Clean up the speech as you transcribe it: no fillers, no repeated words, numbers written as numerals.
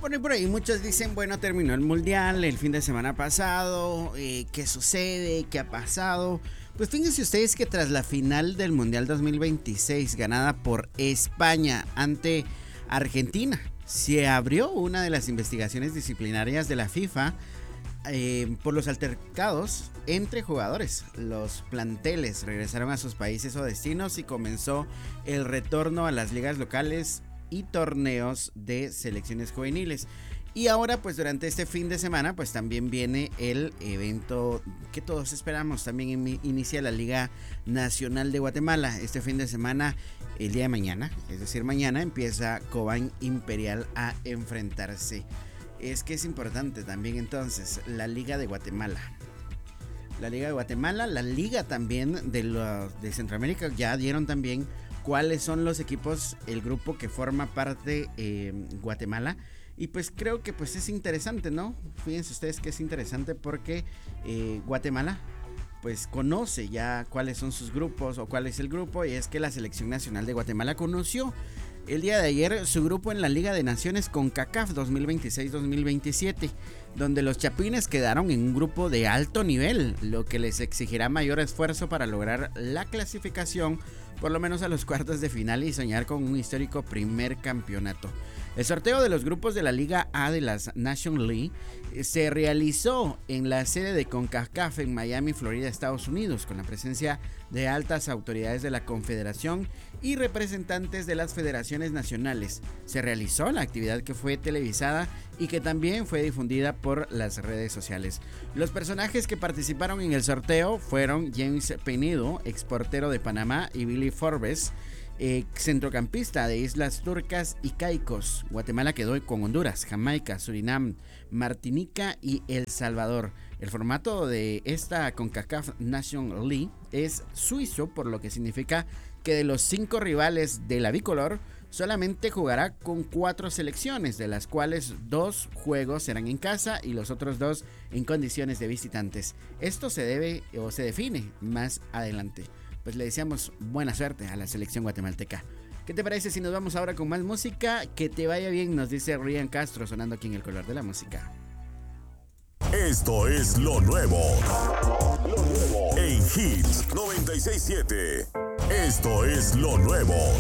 Bueno, y por ahí muchos dicen, bueno, terminó el Mundial el fin de semana pasado, ¿qué sucede? ¿Qué ha pasado? Pues fíjense ustedes que tras la final del Mundial 2026 ganada por España ante Argentina, se abrió una de las investigaciones disciplinarias de la FIFA por los altercados entre jugadores. Los planteles regresaron a sus países o destinos y comenzó el retorno a las ligas locales y torneos de selecciones juveniles. Y ahora pues durante este fin de semana pues también viene el evento que todos esperamos. También inicia la Liga Nacional de Guatemala este fin de semana, el día de mañana, es decir mañana empieza Cobán Imperial a enfrentarse. Es que es importante también entonces la Liga de Guatemala. La Liga de Guatemala, la Liga también de Centroamérica ya dieron también cuáles son los equipos, el grupo que forma parte Guatemala. Y pues creo que pues es interesante, ¿no? Fíjense ustedes que es interesante porque Guatemala pues conoce ya cuáles son sus grupos o cuál es el grupo, y es que la Selección Nacional de Guatemala conoció el día de ayer su grupo en la Liga de Naciones CONCACAF 2026-2027, donde los chapines quedaron en un grupo de alto nivel, lo que les exigirá mayor esfuerzo para lograr la clasificación por lo menos a los cuartos de final y soñar con un histórico primer campeonato. El sorteo de los grupos de la Liga A de las National League se realizó en la sede de CONCACAF en Miami, Florida, Estados Unidos, con la presencia de altas autoridades de la Confederación y representantes de las federaciones nacionales. Se realizó la actividad que fue televisada y que también fue difundida por las redes sociales. Los personajes que participaron en el sorteo fueron James Penedo, exportero de Panamá, y Billy Forbes, centrocampista de Islas Turcas y Caicos. Guatemala quedó con Honduras, Jamaica, Surinam, Martinica y El Salvador. El formato de esta CONCACAF National League es suizo, por lo que significa que de los 5 rivales de la bicolor solamente jugará con 4 selecciones, de las cuales 2 juegos serán en casa y los otros 2 en condiciones de visitantes. Esto se define más adelante. Pues le deseamos buena suerte a la selección guatemalteca. ¿Qué te parece si nos vamos ahora con más música? Que te vaya bien, nos dice Ryan Castro, sonando aquí en El Color de la Música. Esto es lo nuevo en Hits 96.7. Esto es lo nuevo.